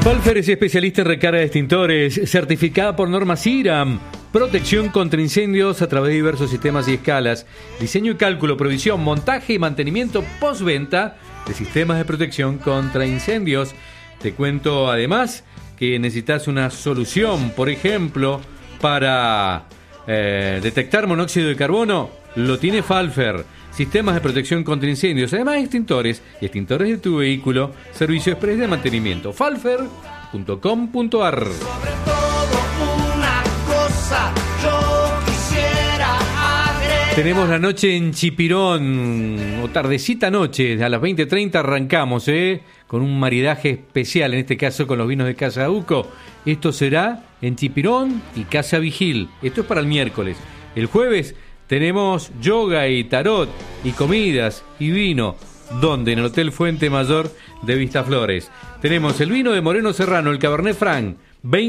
Falfer es especialista en recarga de extintores, certificada por normas IRAM, protección contra incendios a través de diversos sistemas y escalas, diseño y cálculo, provisión, montaje y mantenimiento postventa de sistemas de protección contra incendios. Te cuento además que necesitas una solución, por ejemplo, para detectar monóxido de carbono, lo tiene Falfer. Sistemas de protección contra incendios, además extintores y extintores de tu vehículo, servicio express de mantenimiento. Falfer.com.ar. Sobre todo una cosa yo quisiera agregar. Tenemos la noche en Chipirón, o tardecita noche, a las 20:30 arrancamos, con un maridaje especial, en este caso con los vinos de Casa Uco. Esto será en Chipirón y Casa Vigil. Esto es para el miércoles. El jueves tenemos yoga y tarot y comidas y vino. ¿Dónde? En el Hotel Fuente Mayor de Vistaflores. Tenemos el vino de Moreno Serrano, el Cabernet Franc,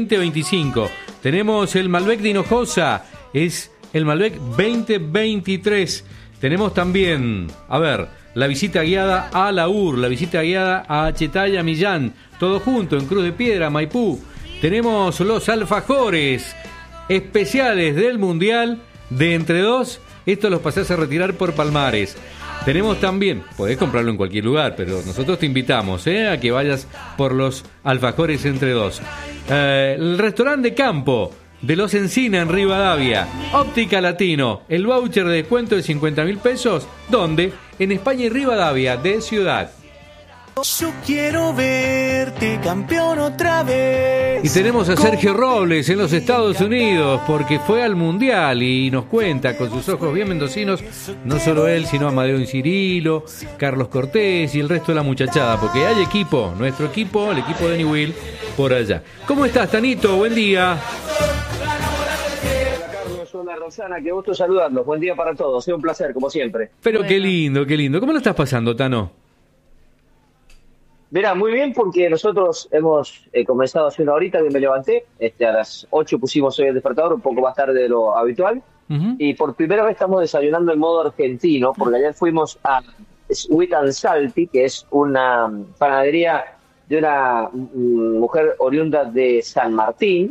2025. Tenemos el Malbec de Hinojosa, es el Malbec 2023. Tenemos también, la visita guiada a La Ur, la visita guiada a Chetaya Millán, todo junto en Cruz de Piedra, Maipú. Tenemos los alfajores especiales del Mundial de Entre Dos. Estos los pasás a retirar por Palmares. Tenemos también, podés comprarlo en cualquier lugar, pero nosotros te invitamos a que vayas por los alfajores Entre Dos. El restaurante de campo de Los Encina en Rivadavia, Óptica Latino, el voucher de descuento de 50.000 pesos. ¿Dónde? En España y Rivadavia de Ciudad. Yo quiero verte campeón otra vez. Y tenemos a Sergio Robles en los Estados Unidos, porque fue al Mundial y nos cuenta con sus ojos bien mendocinos, no solo él, sino Amadeo Incirilo, Carlos Cortés y el resto de la muchachada, porque hay equipo, nuestro equipo, el equipo de Newell, por allá. ¿Cómo estás, Tanito? Buen día. Hola, Roxana, qué gusto saludarlos. Buen día para todos, es un placer, como siempre. Pero bueno. Qué lindo. ¿Cómo lo estás pasando, Tano? Mirá, muy bien, porque nosotros hemos comenzado hace una horita que me levanté, a las 8 pusimos hoy el despertador, un poco más tarde de lo habitual, y por primera vez estamos desayunando en modo argentino, porque ayer fuimos a Sweet and Salty, que es una panadería de una mujer oriunda de San Martín,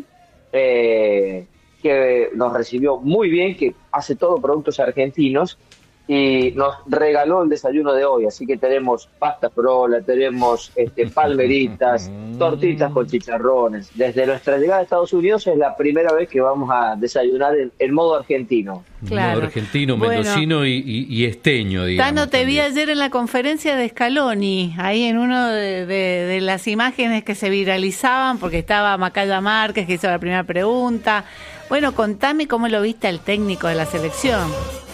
que nos recibió muy bien, que hace todo productos argentinos, y nos regaló el desayuno de hoy, así que tenemos pasta frola, tenemos palmeritas, tortitas con chicharrones. Desde nuestra llegada a Estados Unidos es la primera vez que vamos a desayunar en modo argentino. Claro. Modo argentino, mendocino y esteño, digamos. Tano, te vi ayer en la conferencia de Scaloni, ahí en uno de las imágenes que se viralizaban, porque estaba Macaya Márquez, que hizo la primera pregunta. Bueno, contame cómo lo viste al técnico de la selección.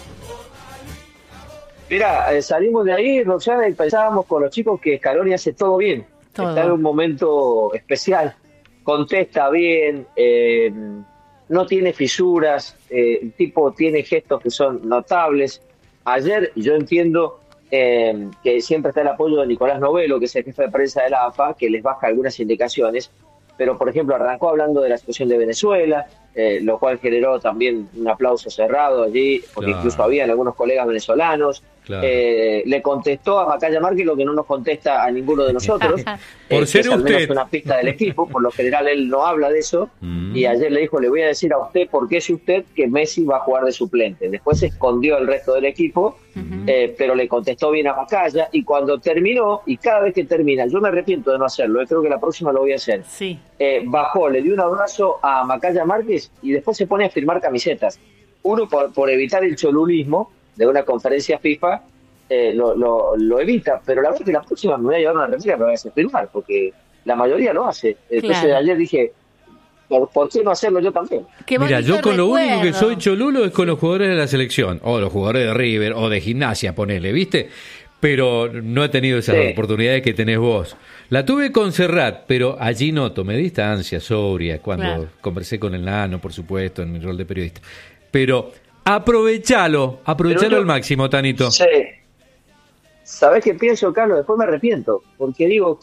Mira, salimos de ahí, Roxana, y pensábamos con los chicos que Scaloni hace todo bien. Todo. Está en un momento especial, contesta bien, no tiene fisuras, el tipo tiene gestos que son notables. Ayer yo entiendo que siempre está el apoyo de Nicolás Novelo, que es el jefe de prensa de la AFA, que les baja algunas indicaciones, pero por ejemplo arrancó hablando de la situación de Venezuela, lo cual generó también un aplauso cerrado allí, porque claro, incluso habían algunos colegas venezolanos. Claro. Le contestó a Macaya Márquez lo que no nos contesta a ninguno de nosotros. Por ser es al menos usted una pista del equipo, por lo general él no habla de eso. Y ayer le dijo, le voy a decir a usted por qué es usted que Messi va a jugar de suplente. Después se escondió el resto del equipo, pero le contestó bien a Macaya, y cuando terminó, y cada vez que termina, yo me arrepiento de no hacerlo, creo que la próxima lo voy a hacer. Sí. Bajó, le dio un abrazo a Macaya Márquez y después se pone a firmar camisetas. Uno por evitar el cholulismo de una conferencia FIFA, lo evita, pero la verdad es que la próxima me voy a llevar una remera, me voy a hacer firmar, porque la mayoría lo hace. Entonces claro, ayer dije, ¿por qué no hacerlo yo también? Mira, yo con lo único que soy cholulo es con los jugadores de la selección, o los jugadores de River, o de Gimnasia, ponele, ¿viste? Pero no he tenido esas oportunidades que tenés vos. La tuve con Serrat, pero allí no, tomé distancia, sobria, cuando conversé con el Nano, por supuesto, en mi rol de periodista. Pero aprovechalo al máximo, Tanito. Sí. ¿Sabés qué pienso, Carlos? Después me arrepiento, porque digo,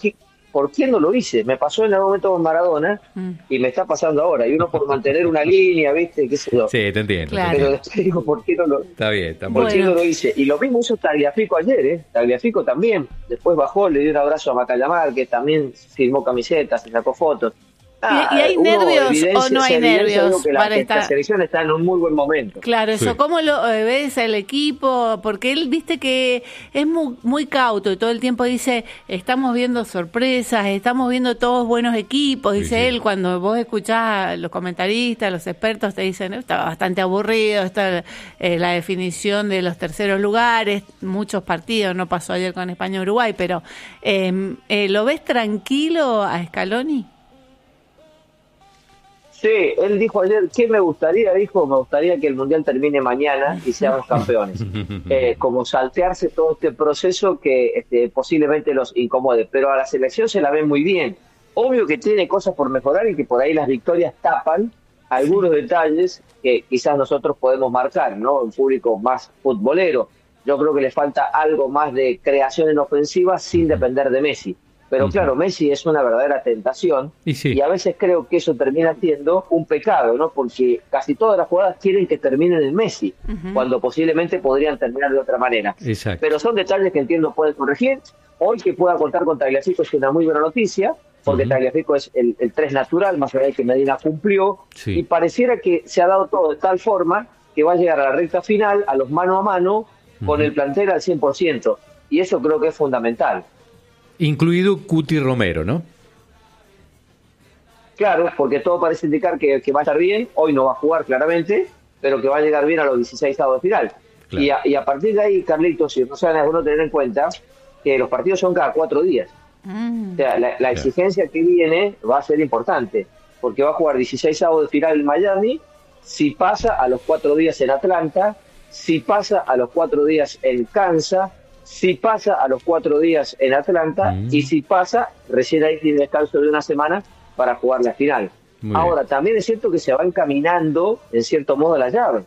¿por qué no lo hice? Me pasó en algún momento con Maradona y me está pasando ahora. Y uno por mantener una línea, ¿viste? ¿Qué sé yo? Sí, te entiendo. Claro. Pero después digo, ¿por qué no lo Está bien, está ¿Por muy qué bien. no lo hice? Y lo mismo hizo Tagliafico ayer, Tagliafico también. Después bajó, le dio un abrazo a Macallamar, que también firmó camisetas, se sacó fotos. ¿Y hay nervios o no hay nervios para la selección está en un muy buen momento. Claro, eso, Sí. ¿cómo lo ves el equipo? Porque él, viste que es muy cauto y todo el tiempo dice, estamos viendo sorpresas, estamos viendo todos buenos equipos, dice Sí, sí. él, cuando vos escuchás a los comentaristas, los expertos te dicen, está bastante aburrido, está la definición de los terceros lugares, muchos partidos, no pasó ayer con España-Uruguay, pero ¿lo ves tranquilo a Scaloni? Sí, él dijo ayer, ¿qué me gustaría? Dijo, me gustaría que el Mundial termine mañana y seamos campeones. Como saltearse todo este proceso que posiblemente los incomode. Pero a la selección se la ve muy bien. Obvio que tiene cosas por mejorar y que por ahí las victorias tapan algunos detalles que quizás nosotros podemos marcar, ¿no? Un público más futbolero. Yo creo que le falta algo más de creación en ofensiva sin depender de Messi. Pero claro, Messi es una verdadera tentación y a veces creo que eso termina siendo un pecado, ¿no? Porque casi todas las jugadas quieren que terminen en Messi, cuando posiblemente podrían terminar de otra manera. Exacto. Pero son detalles que entiendo pueden corregir. Hoy que pueda contar con Tagliafico es una muy buena noticia, porque Tagliafico es el 3 natural, más allá de que Medina cumplió, y pareciera que se ha dado todo de tal forma que va a llegar a la recta final, a los mano a mano, con el plantel al 100%. Y eso creo que es fundamental. Incluido Cuti Romero, ¿no? Claro, porque todo parece indicar que va a estar bien. Hoy no va a jugar claramente, pero que va a llegar bien a los 16avos de final. Claro. Y a partir de ahí, Carlitos, si no saben, algunos tener en cuenta que los partidos son cada 4 días. O sea, la exigencia que viene va a ser importante, porque va a jugar 16avos de final en Miami, si pasa a los 4 días en Atlanta, si pasa a los 4 días en Kansas, si pasa a los 4 días en Atlanta y si pasa, recién ahí tiene descanso de una semana para jugar la final. Ahora, también es cierto que se va encaminando, en cierto modo, la llave,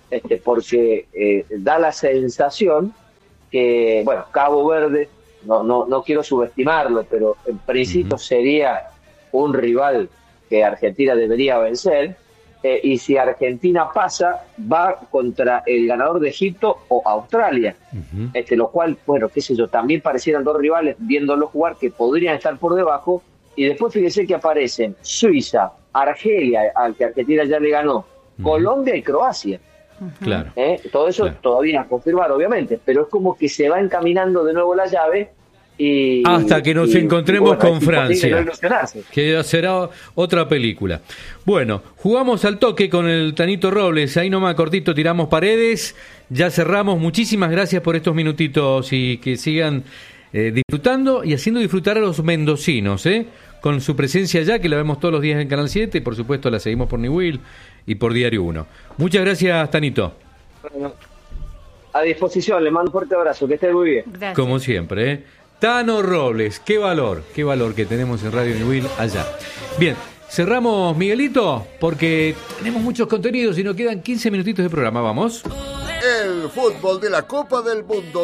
porque da la sensación que, bueno, Cabo Verde, no quiero subestimarlo, pero en principio sería un rival que Argentina debería vencer. Y si Argentina pasa, va contra el ganador de Egipto o Australia, lo cual, bueno, qué sé yo, también parecieran dos rivales, viéndolo jugar, que podrían estar por debajo, y después fíjese que aparecen Suiza, Argelia, al que Argentina ya le ganó, Colombia y Croacia. Claro. Todo eso todavía a confirmar, obviamente, pero es como que se va encaminando de nuevo la llave. Hasta que nos encontremos con Francia, no, que ya será otra película. Bueno, jugamos al toque con el Tanito Robles, ahí nomás cortito tiramos paredes, ya cerramos. Muchísimas gracias por estos minutitos y que sigan disfrutando y haciendo disfrutar a los mendocinos, con su presencia ya, que la vemos todos los días en Canal 7, y por supuesto la seguimos por Newell y por Diario 1. Muchas gracias, Tanito. Bueno, a disposición, le mando un fuerte abrazo, que esté muy bien. Gracias. Como siempre, Tano Robles, qué valor que tenemos en Radio Newell allá. Bien, cerramos, Miguelito, porque tenemos muchos contenidos y nos quedan 15 minutitos de programa, ¿vamos? El fútbol de la Copa del Mundo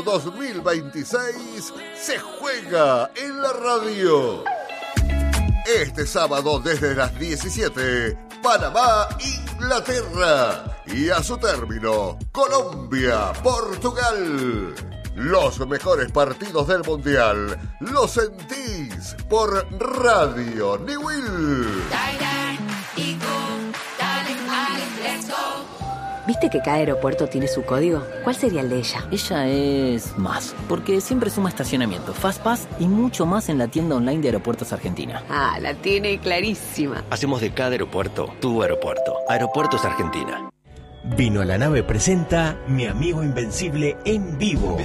2026 se juega en la radio. Este sábado desde las 17, Panamá, Inglaterra. Y a su término, Colombia, Portugal. Los mejores partidos del Mundial los sentís por Radio Newell. ¿Viste que cada aeropuerto tiene su código? ¿Cuál sería el de ella? Ella es más, porque siempre suma estacionamiento, FastPass y mucho más en la tienda online de Aeropuertos Argentina. Ah, la tiene clarísima. Hacemos de cada aeropuerto tu aeropuerto. Aeropuertos Argentina. Vino a la Nave presenta Mi Amigo Invencible en vivo.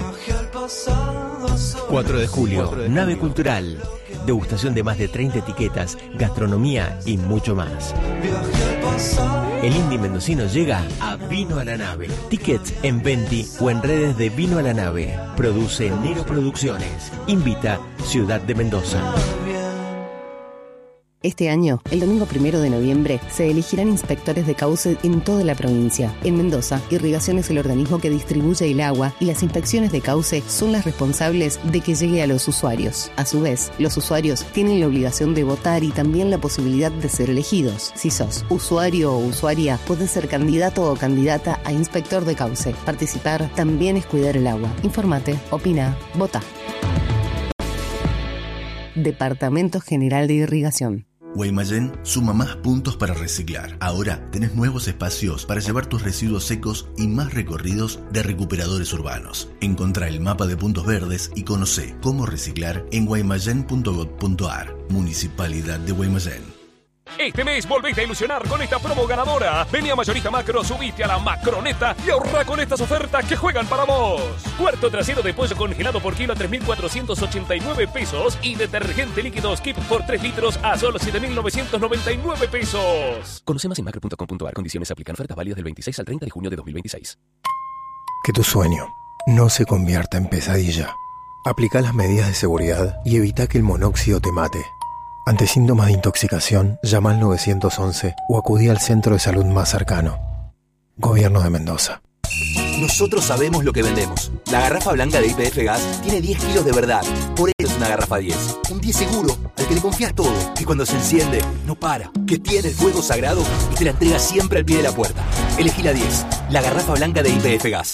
4 de julio, Nave Cultural. Degustación de más de 30 etiquetas, gastronomía y mucho más. El indie mendocino llega a Vino a la Nave. Tickets en Venti o en redes de Vino a la Nave. Produce Nero Producciones. Invita Ciudad de Mendoza. Este año, el domingo 1 de noviembre, se elegirán inspectores de cauce en toda la provincia. En Mendoza, Irrigación es el organismo que distribuye el agua y las inspecciones de cauce son las responsables de que llegue a los usuarios. A su vez, los usuarios tienen la obligación de votar y también la posibilidad de ser elegidos. Si sos usuario o usuaria, podés ser candidato o candidata a inspector de cauce. Participar también es cuidar el agua. Infórmate, opina, vota. Departamento General de Irrigación. Guaymallén suma más puntos para reciclar. Ahora tenés nuevos espacios para llevar tus residuos secos y más recorridos de recuperadores urbanos. Encontrá el mapa de puntos verdes y conocé cómo reciclar en guaymallén.gov.ar. Municipalidad de Guaymallén. Este mes volvete a ilusionar con esta promo ganadora. Vení a Mayorista Macro, subite a la Macroneta y ahorra con estas ofertas que juegan para vos. Cuarto trasero de pollo congelado por kilo a 3.489 pesos y detergente líquido Skip por 3 litros a solo 7.999 pesos. Conoce más en macro.com.ar. Condiciones aplican. Ofertas válidas del 26 al 30 de junio de 2026. Que tu sueño no se convierta en pesadilla. Aplica las medidas de seguridad y evita que el monóxido te mate. Ante síntomas de intoxicación, llama al 911 o acudí al centro de salud más cercano. Gobierno de Mendoza. Nosotros sabemos lo que vendemos. La garrafa blanca de YPF Gas tiene 10 kilos de verdad. Por eso es una garrafa 10. Un 10 seguro, al que le confías todo. Que cuando se enciende, no para. Que tiene el fuego sagrado y te la entrega siempre al pie de la puerta. Elegí la 10. La garrafa blanca de YPF Gas.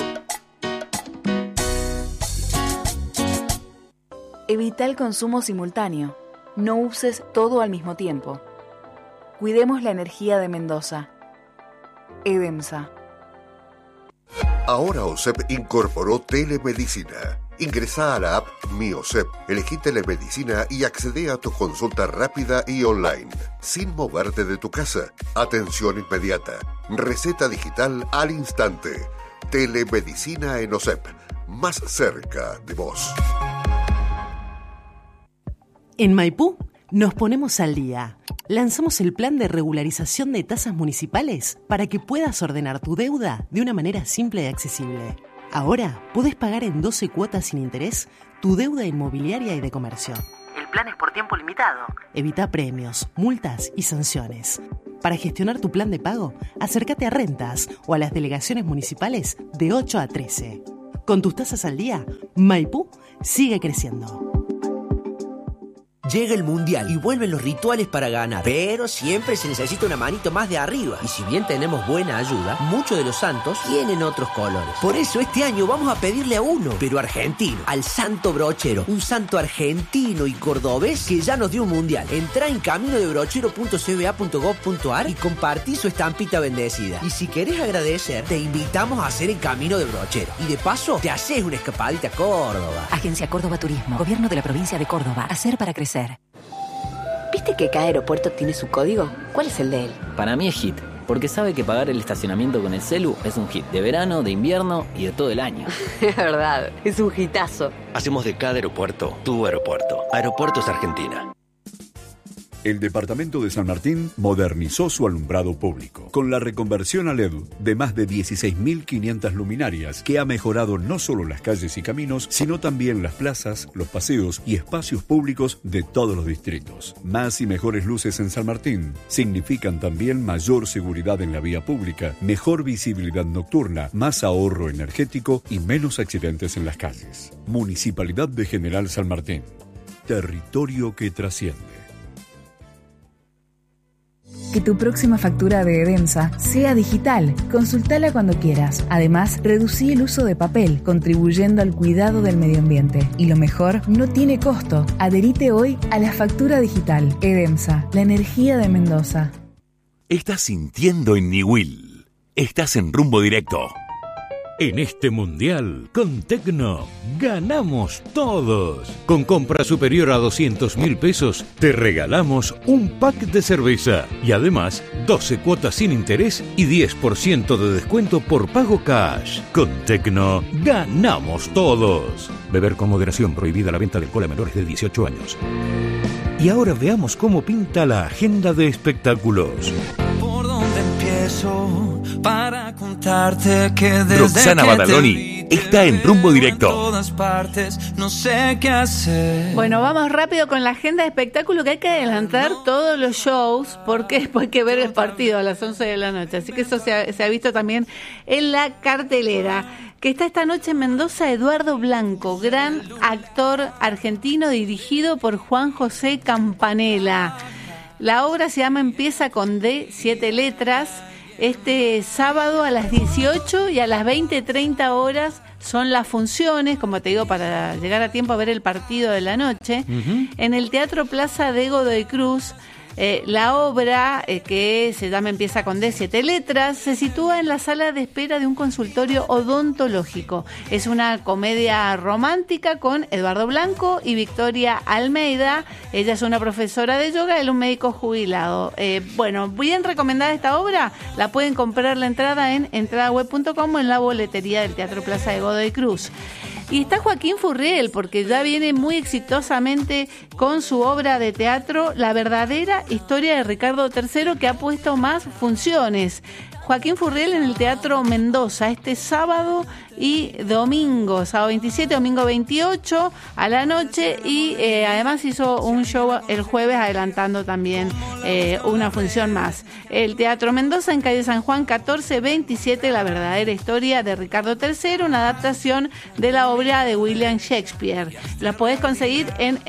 Evita el consumo simultáneo. No uses todo al mismo tiempo. Cuidemos la energía de Mendoza. EDEMSA. Ahora OSEP incorporó telemedicina. Ingresá a la app Mi OSEP, elegí telemedicina y accede a tu consulta rápida y online, sin moverte de tu casa. Atención inmediata. Receta digital al instante. Telemedicina en OSEP, más cerca de vos. En Maipú nos ponemos al día. Lanzamos el plan de regularización de tasas municipales para que puedas ordenar tu deuda de una manera simple y accesible. Ahora podés pagar en 12 cuotas sin interés tu deuda inmobiliaria y de comercio. El plan es por tiempo limitado. Evita premios, multas y sanciones. Para gestionar tu plan de pago, acércate a Rentas o a las delegaciones municipales de 8 a 13. Con tus tasas al día, Maipú sigue creciendo. Llega el Mundial y vuelven los rituales para ganar. Pero siempre se necesita una manito más de arriba. Y si bien tenemos buena ayuda, muchos de los santos tienen otros colores. Por eso este año vamos a pedirle a uno, pero argentino, al Santo Brochero. Un santo argentino y cordobés que ya nos dio un Mundial. Entrá en caminodebrochero.cba.gov.ar y compartí su estampita bendecida. Y si querés agradecer, te invitamos a hacer el Camino de Brochero. Y de paso, te haces una escapadita a Córdoba. Agencia Córdoba Turismo. Gobierno de la provincia de Córdoba. Hacer para crecer. ¿Viste que cada aeropuerto tiene su código? ¿Cuál es el de él? Para mí es hit, porque sabe que pagar el estacionamiento con el celu es un hit de verano, de invierno y de todo el año. Es verdad, es un hitazo. Hacemos de cada aeropuerto tu aeropuerto. Aeropuertos Argentina. El departamento de San Martín modernizó su alumbrado público con la reconversión a LED de más de 16.500 luminarias que ha mejorado no solo las calles y caminos, sino también las plazas, los paseos y espacios públicos de todos los distritos. Más y mejores luces en San Martín significan también mayor seguridad en la vía pública, mejor visibilidad nocturna, más ahorro energético y menos accidentes en las calles. Municipalidad de General San Martín. Territorio que trasciende. Que tu próxima factura de EDEMSA sea digital. Consultala cuando quieras. Además, reducí el uso de papel, contribuyendo al cuidado del medio ambiente. Y lo mejor, no tiene costo. Adherite hoy a la factura digital. EDEMSA, la energía de Mendoza. Estás sintiendo en Niwil. Estás en rumbo directo. En este mundial, con Tecno, ganamos todos. Con compra superior a 200.000 pesos, te regalamos un pack de cerveza. Y además, 12 cuotas sin interés y 10% de descuento por pago cash. Con Tecno, ganamos todos. Beber con moderación, prohibida la venta de alcohol a menores de 18 años. Y ahora veamos cómo pinta la agenda de espectáculos. ¿Por dónde empiezo para contarte que desde Roxana que Badaloni está en Rumbo Directo. Todas partes, no sé qué hacer. Bueno, vamos rápido con la agenda de espectáculo, que hay que adelantar todos los shows porque después hay que ver el partido a las 11 de la noche. Así que eso se ha visto también en la cartelera. Que está esta noche en Mendoza Eduardo Blanco, gran actor argentino dirigido por Juan José Campanella. La obra se llama Empieza con D, 7 letras. Este sábado a las 18 y a las 20:30 horas son las funciones, como te digo, para llegar a tiempo a ver el partido de la noche. En el Teatro Plaza de Godoy Cruz. La obra, que se llama Empieza con D, 7 letras, se sitúa en la sala de espera de un consultorio odontológico. Es una comedia romántica con Eduardo Blanco y Victoria Almeida. Ella es una profesora de yoga, él un médico jubilado. Bueno, bien recomendada esta obra. La pueden comprar la entrada en entradaweb.com o en la boletería del Teatro Plaza de Godoy Cruz. Y está Joaquín Furriel, porque ya viene muy exitosamente con su obra de teatro La verdadera historia de Ricardo III, que ha puesto más funciones. Joaquín Furriel en el Teatro Mendoza este sábado y domingo, sábado 27, domingo 28 a la noche, y además hizo un show el jueves adelantando también una función más. El Teatro Mendoza en calle San Juan 1427, La verdadera historia de Ricardo III, una adaptación de la obra de William Shakespeare. La podés conseguir en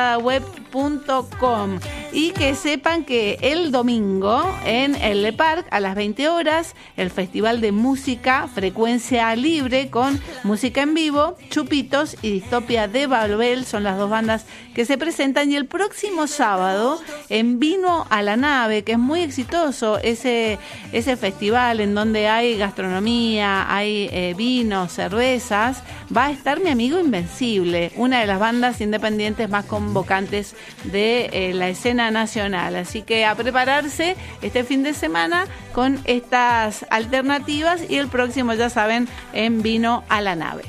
entradaweb.com. Y que sepan que el domingo en el Le Parc a las 20 horas, el Festival de Música Frecuencia Libre con música en vivo, Chupitos y Distopia de Babel son las dos bandas que se presentan. Y el próximo sábado en Vino a la Nave, que es muy exitoso ese festival en donde hay gastronomía, hay vinos, cervezas, va a estar Mi Amigo Invencible, una de las bandas independientes más convocantes de la escena nacional. Así que a prepararse este fin de semana con estas alternativas, y el próximo, ya saben, en Vino a la Nave.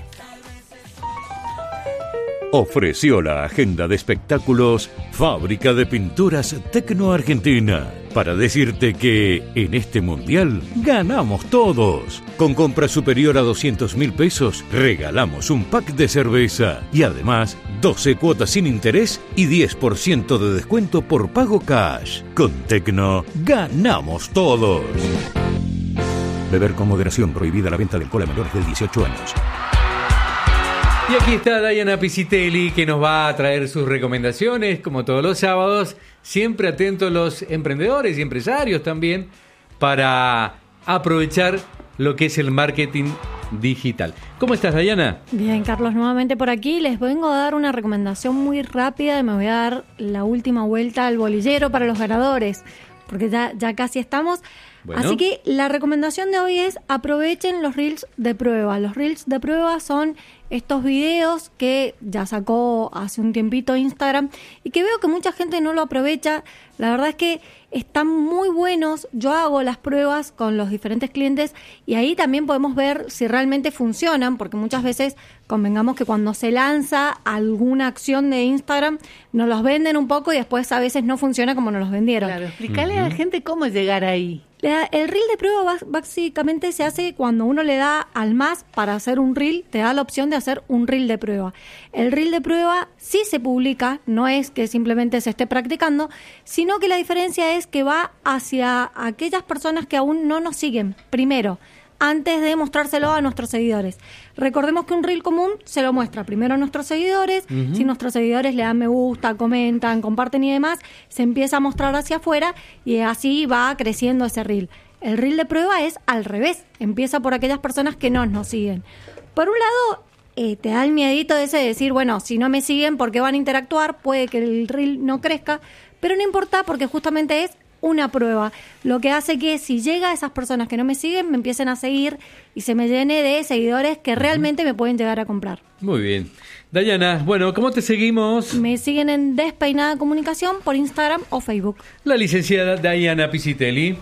Ofreció la agenda de espectáculos Fábrica de Pinturas Tecno Argentina, para decirte que en este mundial ganamos todos. Con compra superior a 200.000 pesos, regalamos un pack de cerveza y además 12 cuotas sin interés y 10% de descuento por pago cash. Con Tecno, ganamos todos. Beber con moderación, prohibida la venta de alcohol a menores de 18 años. Y aquí está Diana Piscitelli, que nos va a traer sus recomendaciones, como todos los sábados, siempre atentos los emprendedores y empresarios también, para aprovechar lo que es el marketing digital. ¿Cómo estás, Diana? Bien, Carlos, nuevamente por aquí. Les vengo a dar una recomendación muy rápida. Me voy a dar la última vuelta al bolillero para los ganadores, porque ya casi estamos. Bueno. Así que la recomendación de hoy es: aprovechen los Reels de prueba. Los Reels de prueba son estos videos que ya sacó hace un tiempito Instagram y que veo que mucha gente no lo aprovecha. La verdad es que están muy buenos. Yo hago las pruebas con los diferentes clientes y ahí también podemos ver si realmente funcionan, porque muchas veces convengamos que cuando se lanza alguna acción de Instagram nos los venden un poco y después a veces no funciona como nos los vendieron. Claro, explicarle a la gente cómo llegar ahí. El reel de prueba básicamente se hace cuando uno le da al más para hacer un reel, te da la opción de hacer un reel de prueba. El reel de prueba sí se publica, no es que simplemente se esté practicando, sino que la diferencia es que va hacia aquellas personas que aún no nos siguen, primero, antes de mostrárselo a nuestros seguidores. Recordemos que un reel común se lo muestra primero a nuestros seguidores. Si nuestros seguidores le dan me gusta, comentan, comparten y demás, se empieza a mostrar hacia afuera y así va creciendo ese reel. El reel de prueba es al revés, empieza por aquellas personas que no nos siguen. Por un lado, te da el miedito ese de decir, bueno, si no me siguen, ¿por qué van a interactuar? Puede que el reel no crezca, pero no importa, porque justamente es una prueba, lo que hace que si llega a esas personas que no me siguen, me empiecen a seguir y se me llene de seguidores que realmente me pueden llegar a comprar. Muy bien. Dayana, bueno, ¿cómo te seguimos? Me siguen en Despeinada Comunicación por Instagram o Facebook. La licenciada Diana Piscitelli.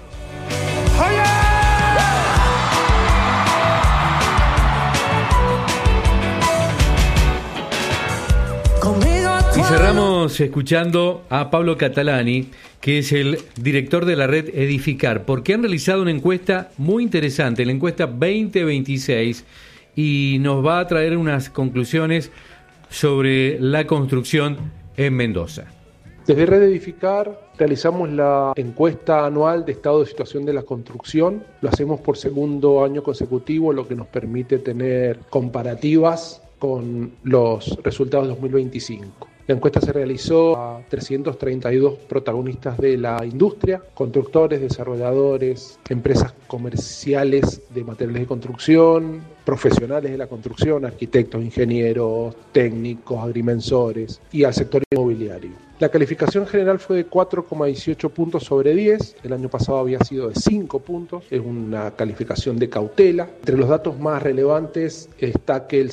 Y cerramos escuchando a Pablo Catalani, que es el director de la red Edificar, porque han realizado una encuesta muy interesante, la encuesta 2026, y nos va a traer unas conclusiones sobre la construcción en Mendoza. Desde Red Edificar realizamos la encuesta anual de estado de situación de la construcción. Lo hacemos por segundo año consecutivo, lo que nos permite tener comparativas con los resultados de 2025. La encuesta se realizó a 332 protagonistas de la industria, constructores, desarrolladores, empresas comerciales de materiales de construcción, profesionales de la construcción, arquitectos, ingenieros, técnicos, agrimensores y al sector inmobiliario. La calificación general fue de 4,18 puntos sobre 10, el año pasado había sido de 5 puntos, es una calificación de cautela. Entre los datos más relevantes está que el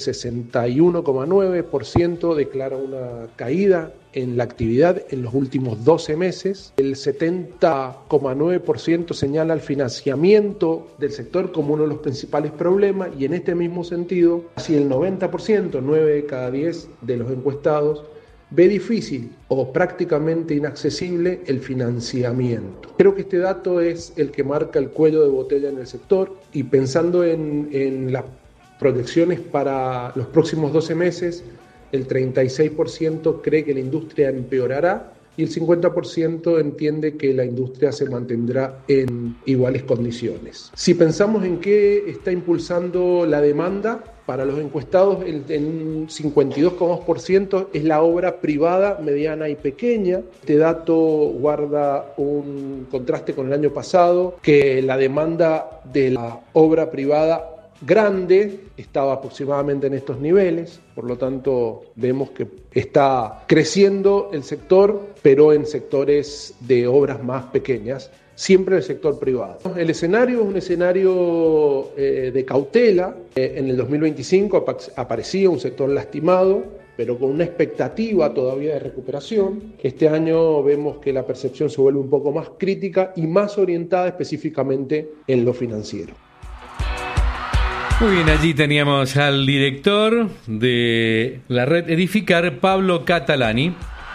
61,9% declara una caída en la actividad en los últimos 12 meses, el 70,9% señala el financiamiento del sector como uno de los principales problemas y en este mismo sentido, casi el 90%, 9 de cada 10 de los encuestados, ve difícil o prácticamente inaccesible el financiamiento. Creo que este dato es el que marca el cuello de botella en el sector y pensando en las proyecciones para los próximos 12 meses, el 36% cree que la industria empeorará y el 50% entiende que la industria se mantendrá en iguales condiciones. Si pensamos en qué está impulsando la demanda, para los encuestados en un 52,2% es la obra privada, mediana y pequeña. Este dato guarda un contraste con el año pasado, que la demanda de la obra privada grande estaba aproximadamente en estos niveles, por lo tanto vemos que está creciendo el sector, pero en sectores de obras más pequeñas, siempre el sector privado. El escenario es un escenario de cautela. En el 2025 aparecía un sector lastimado, pero con una expectativa todavía de recuperación. Este año vemos que la percepción se vuelve un poco más crítica y más orientada específicamente en lo financiero. Muy bien, allí teníamos al director de la Red Edificar, Pablo Catalani.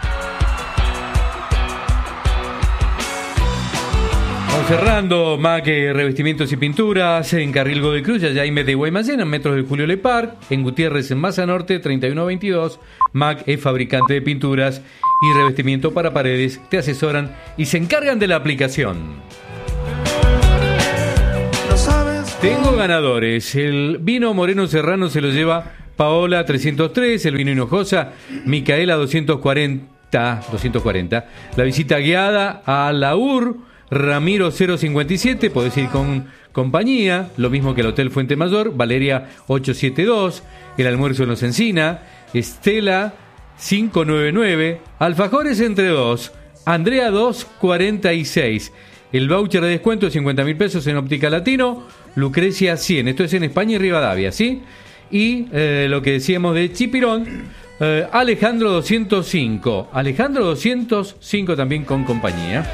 Vamos cerrando. MAC Revestimientos y Pinturas en Carril Godoy Cruz, allá hay de Guaymallén, en metros de Julio Lepar, en Gutiérrez, en Maza Norte, 3122. MAC es fabricante de pinturas y revestimiento para paredes. Te asesoran y se encargan de la aplicación. Tengo ganadores. El vino Moreno Serrano se lo lleva Paola 303, el vino Hinojosa Micaela 240. La visita guiada a Laur Ramiro 057, podés ir con compañía, lo mismo que el Hotel Fuente Mayor, Valeria 872, el almuerzo en Los Encina, Estela 599, Alfajores entre dos, Andrea 246. El voucher de descuento de 50.000 pesos en Óptica Latino, Lucrecia 100. Esto es en España y Rivadavia, ¿sí? Y lo que decíamos de Chipirón, Alejandro 205. Alejandro 205 también con compañía.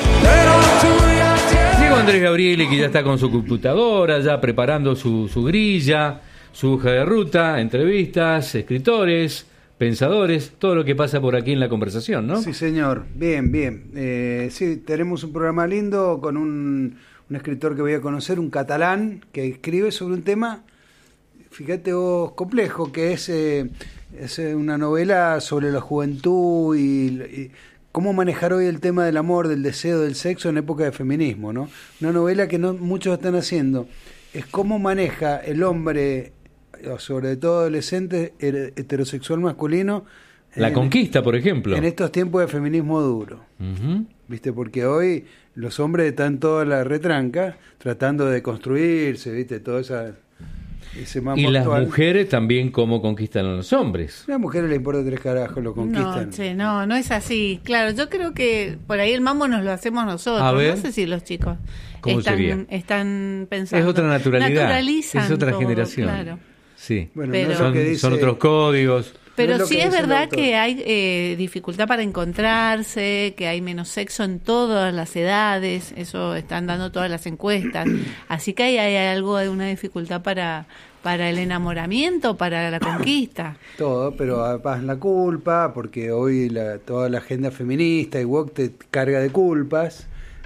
Llegó Andrés Gabrieli, que ya está con su computadora, ya preparando su grilla, su hoja de ruta, entrevistas, escritores, pensadores, todo lo que pasa por aquí en la conversación, ¿no? Sí, señor. Bien. Sí, tenemos un programa lindo con un escritor que voy a conocer, un catalán, que escribe sobre un tema, fíjate vos, complejo, que es una novela sobre la juventud y cómo manejar hoy el tema del amor, del deseo, del sexo en época de feminismo, ¿no? Una novela que no muchos están haciendo. Es cómo maneja el hombre, sobre todo adolescente, heterosexual masculino. La conquista, por ejemplo. En estos tiempos de feminismo duro. Uh-huh. ¿Viste? Porque hoy los hombres están toda la retranca tratando de construirse, ¿viste? Todo ese mambo y las actual. Mujeres también, ¿cómo conquistan a los hombres? A las mujeres les importa 3 carajos, lo conquistan. No es así. Claro, yo creo que por ahí el mambo nos lo hacemos nosotros. A ver, no sé si los chicos están pensando. Es otra naturalidad. Naturalizan es otra todo, generación. Claro. Sí, bueno, pero, son otros códigos. Pero no sí es verdad que hay dificultad para encontrarse, que hay menos sexo en todas las edades, eso están dando todas las encuestas. Así que hay algo de una dificultad para el enamoramiento, para la conquista. Todo, pero además la culpa, porque hoy toda la agenda feminista y woke te carga de culpas.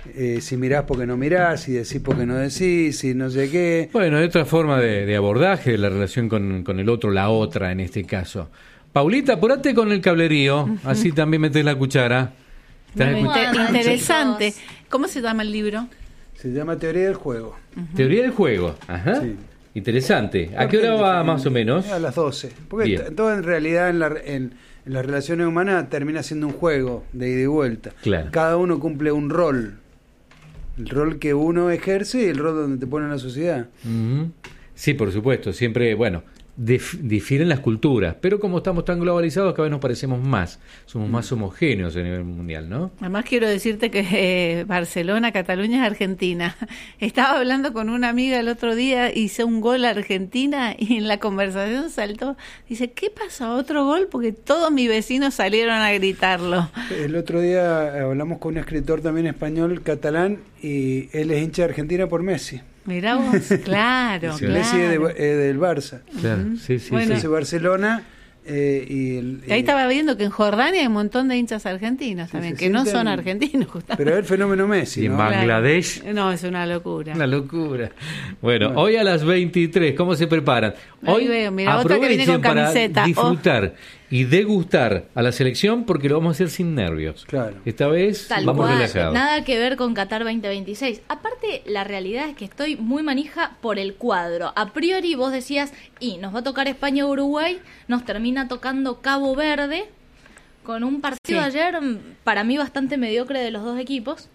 si mirás porque no mirás, si decís porque no decís, si no sé qué. Bueno, hay otra forma de abordaje de la relación con el otro, la otra en este caso. Paulita, apurate con el cablerío, así también metés la cuchara. Interesante. ¿Cómo se llama el libro? Se llama Teoría del Juego. Teoría del Juego, ajá. Sí. Interesante. ¿A qué hora va más o menos? A las 12. Porque todo en realidad en las relaciones humanas termina siendo un juego de ida y vuelta. Claro. Cada uno cumple un rol. El rol que uno ejerce y el rol donde te pone en la sociedad. Uh-huh. Sí, por supuesto. Siempre, bueno, difieren las culturas, pero como estamos tan globalizados cada vez nos parecemos más, somos más homogéneos a nivel mundial, ¿no? Además quiero decirte que Barcelona, Cataluña es Argentina. Estaba hablando con una amiga el otro día, hice un gol a Argentina y en la conversación saltó, dice, ¿qué pasa? ¿Otro gol? Porque todos mis vecinos salieron a gritarlo. El otro día hablamos con un escritor también español, catalán, y él es hincha de Argentina por Messi. Mirá vos, claro. Messi es del Barça. Claro, sí. Bueno. Entonces Barcelona ahí estaba viendo que en Jordania hay un montón de hinchas argentinos también, que no son argentinos justamente. Pero es el fenómeno Messi, ¿no? ¿Y en Bangladesh? Claro. No, es una locura. Una locura. Bueno, hoy a las 23, ¿cómo se preparan? Hoy veo, mira, otra que viene con camiseta. Para disfrutar y degustar a la selección porque lo vamos a hacer sin nervios. Claro. Esta vez Tal vamos cual. relajados. Nada que ver con Qatar 2026. Aparte, la realidad es que estoy muy manija por el cuadro. A priori vos decías, nos va a tocar España-Uruguay, nos termina tocando Cabo Verde, con un partido ayer para mí bastante mediocre de los dos equipos.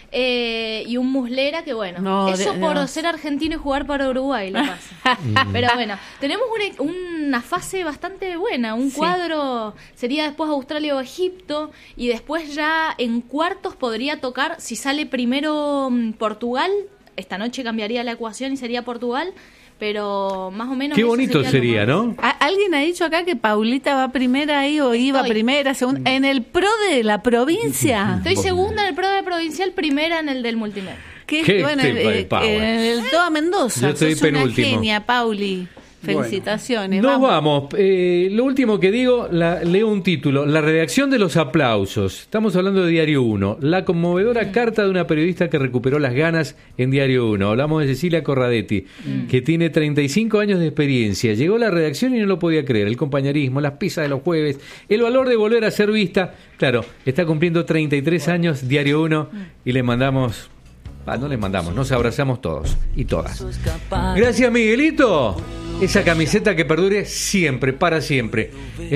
Y un Muslera que bueno, por ser argentino y jugar para Uruguay le pasa. Pero bueno, tenemos una fase bastante buena, un cuadro sería después Australia o Egipto y después ya en cuartos podría tocar, si sale primero Portugal, esta noche cambiaría la ecuación y sería Portugal. Pero más o menos... Qué bonito sería, ¿no? Alguien ha dicho acá que Paulita va primera ahí o iba primera, segunda. En el pro de la provincia. Estoy segunda en el pro de provincial, primera en el del multimedia. ¿Qué bueno, en el Toa Mendoza. Yo estoy penúltimo. Una genia, Pauli. Felicitaciones. Nos vamos. Lo último que digo, leo un título. La redacción de los aplausos. Estamos hablando de Diario 1. La conmovedora carta de una periodista que recuperó las ganas en Diario 1. Hablamos de Cecilia Corradetti, que tiene 35 años de experiencia. Llegó a la redacción y no lo podía creer. El compañerismo, las pizzas de los jueves, el valor de volver a ser vista. Claro, está cumpliendo 33 años Diario 1 y le mandamos... no les mandamos, nos abrazamos todos y todas. Gracias, Miguelito. Esa camiseta que perdure siempre, para siempre.